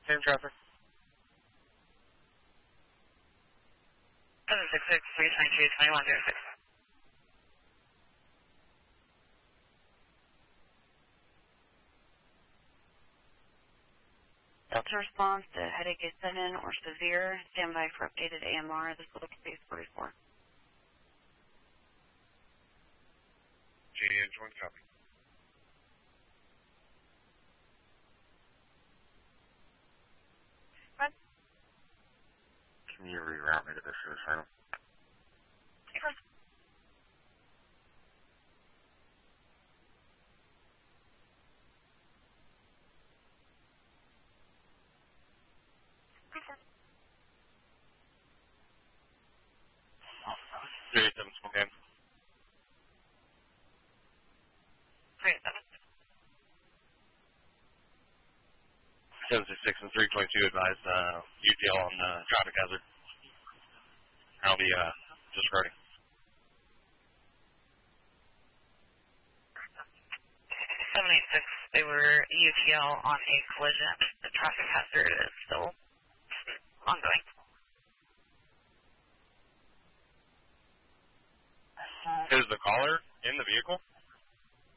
Same traffic. 766-322-2106. Delta response to headache is sudden or severe. Stand by for updated AMR. This will look at base 44. JDH 1 copy. What? Can you reroute me to this suicidal? Yes. Three 7 Spokane. 766 and 322 advise UTL on traffic hazard. I'll be discarding. 786, they were UTL on a collision. The traffic hazard is still ongoing. Is the caller in the vehicle?